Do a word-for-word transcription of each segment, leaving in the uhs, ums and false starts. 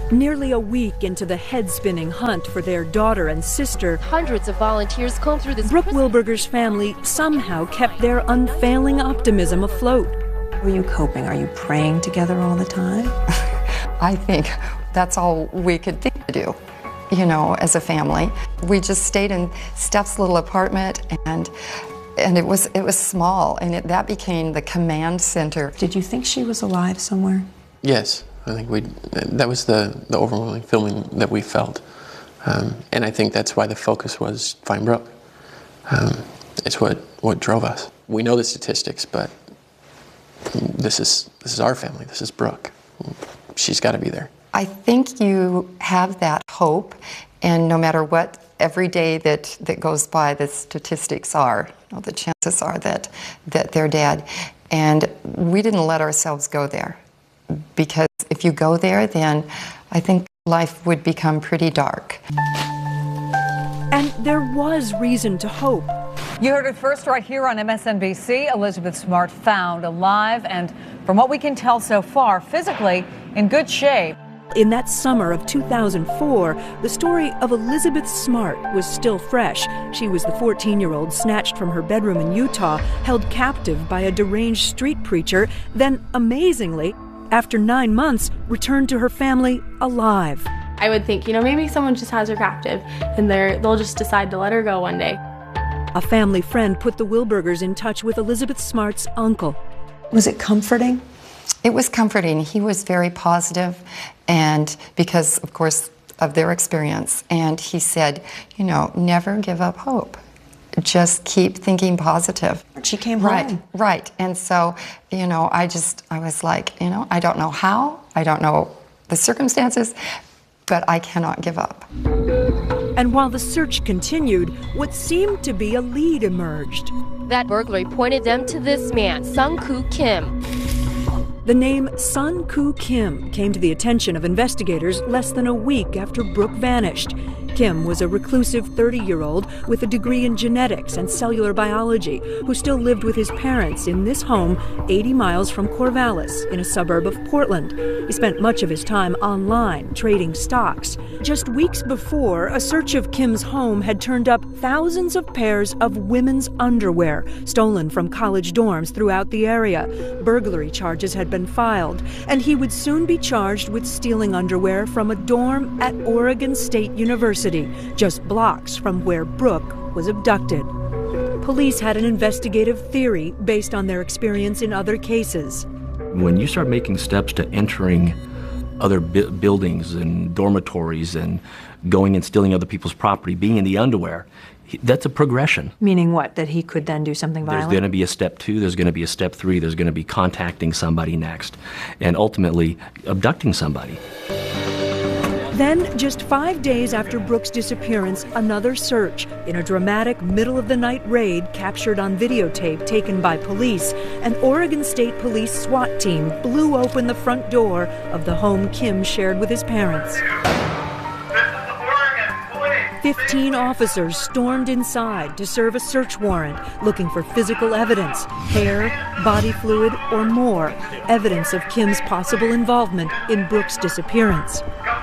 Nearly a week into the head-spinning hunt for their daughter and sister, hundreds of volunteers combed through this. Brooke Wilberger's family somehow kept their unfailing optimism afloat. Were you coping? Are you praying together all the time? I think that's all we could think to do, you know, as a family. We just stayed in Steph's little apartment, and and it was it was small, and it, that became the command center. Did you think she was alive somewhere? Yes. I think we that was the, the overwhelming feeling that we felt. Um, and I think that's why the focus was find Brooke. Um, it's what, what drove us. We know the statistics, but this is, this is our family. This is Brooke. She's got to be there. I think you have that hope, and no matter what, every day that, that goes by, the statistics are, you know, the chances are that, that they're dead. And we didn't let ourselves go there. Because if you go there, then I think life would become pretty dark. And there was reason to hope. You heard it first right here on M S N B C. Elizabeth Smart found alive and, from what we can tell so far, physically in good shape. In that summer of two thousand four, the story of Elizabeth Smart was still fresh. She was the fourteen-year-old snatched from her bedroom in Utah, held captive by a deranged street preacher, then, amazingly, after nine months, returned to her family alive. I would think, you know, maybe someone just has her captive and they're, they'll just decide to let her go one day. A family friend put the Wilbergers in touch with Elizabeth Smart's uncle. Was it comforting? It was comforting. He was very positive, and because, of course, of their experience. And he said, you know, never give up hope. Just keep thinking positive. She came right, home. Right, and so, you know, I just, I was like, you know, I don't know how, I don't know the circumstances, but I cannot give up. And while the search continued, what seemed to be a lead emerged. That burglary pointed them to this man, Sung-Koo Kim. The name Sun-Koo Kim came to the attention of investigators less than a week after Brooke vanished. Kim was a reclusive thirty-year-old with a degree in genetics and cellular biology who still lived with his parents in this home eighty miles from Corvallis in a suburb of Portland. He spent much of his time online trading stocks. Just weeks before, a search of Kim's home had turned up thousands of pairs of women's underwear stolen from college dorms throughout the area. Burglary charges had been filed, and he would soon be charged with stealing underwear from a dorm at Oregon State University, just blocks from where Brooke was abducted. Police had an investigative theory based on their experience in other cases. When you start making steps to entering other bu- buildings and dormitories and going and stealing other people's property, being in the underwear, that's a progression. Meaning what? That he could then do something violent? There's going to be a step two, there's going to be a step three, there's going to be contacting somebody next, and ultimately abducting somebody. Then, just five days after Brooke's disappearance, another search. In a dramatic middle-of-the-night raid captured on videotape taken by police, an Oregon State Police SWAT team blew open the front door of the home Kim shared with his parents. Fifteen officers stormed inside to serve a search warrant, looking for physical evidence, hair, body fluid, or more, evidence of Kim's possible involvement in Brooke's disappearance.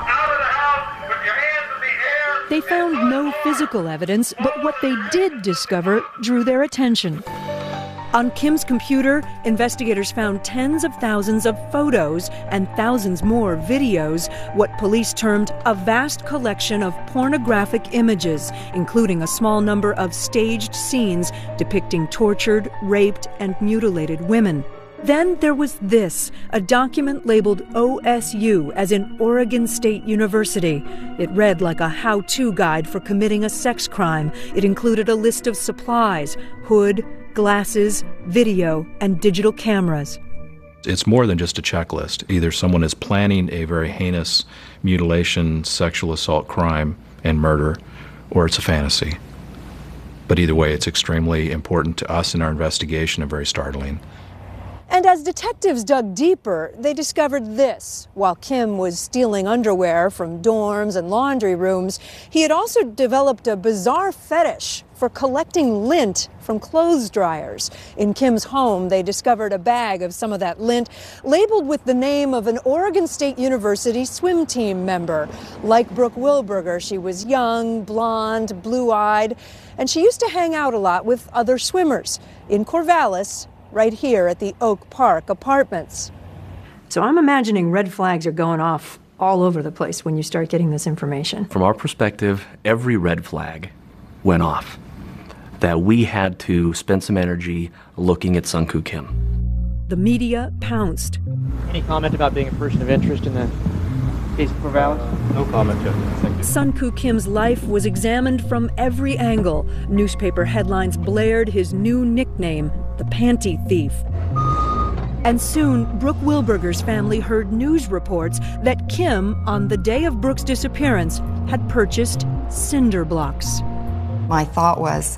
They found no physical evidence, but what they did discover drew their attention. On Kim's computer, investigators found tens of thousands of photos and thousands more videos, what police termed a vast collection of pornographic images, including a small number of staged scenes depicting tortured, raped, and mutilated women. Then there was this, a document labeled O S U, as in Oregon State University. It read like a how-to guide for committing a sex crime. It included a list of supplies, hood, glasses, video, and digital cameras. It's more than just a checklist. Either someone is planning a very heinous mutilation, sexual assault crime, and murder, or it's a fantasy. But either way, it's extremely important to us in our investigation and very startling. And as detectives dug deeper, they discovered this. While Kim was stealing underwear from dorms and laundry rooms, he had also developed a bizarre fetish for collecting lint from clothes dryers. In Kim's home, they discovered a bag of some of that lint labeled with the name of an Oregon State University swim team member. Like Brooke Wilberger, she was young, blonde, blue-eyed, and she used to hang out a lot with other swimmers in Corvallis, right here at the Oak Park Apartments. So I'm imagining red flags are going off all over the place when you start getting this information. From our perspective, every red flag went off. That we had to spend some energy looking at Sung Koo Kim. The media pounced. Any comment about being a person of interest in the case of Corvallis? No comment, Judge. Thank you. Sung Koo Kim's life was examined from every angle. Newspaper headlines blared his new nickname, the Panty Thief. And soon, Brooke Wilberger's family heard news reports that Kim, on the day of Brooke's disappearance, had purchased cinder blocks. My thought was,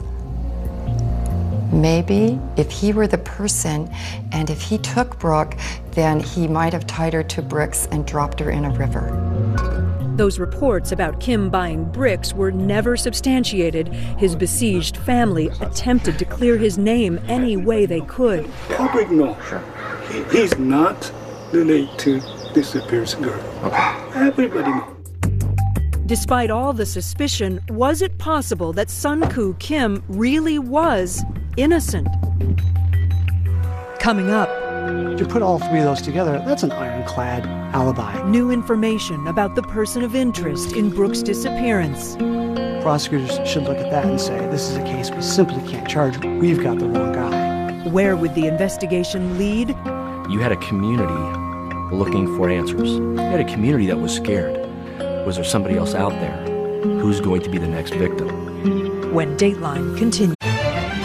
maybe if he were the person and if he took Brooke, then he might have tied her to bricks and dropped her in a river. Those reports about Kim buying bricks were never substantiated. His besieged family attempted to clear his name any way they could. Public knows he, he's not related to this disappeared girl. Everybody knows. Despite all the suspicion, was it possible that Sung Koo Kim really was innocent? Coming up, to put all three of those together, that's an ironclad alibi. New information about the person of interest in Brooke's disappearance. Prosecutors should look at that and say, this is a case we simply can't charge. We've got the wrong guy. Where would the investigation lead? You had a community looking for answers. You had a community that was scared. Was there somebody else out there? Who's going to be the next victim? When Dateline continues.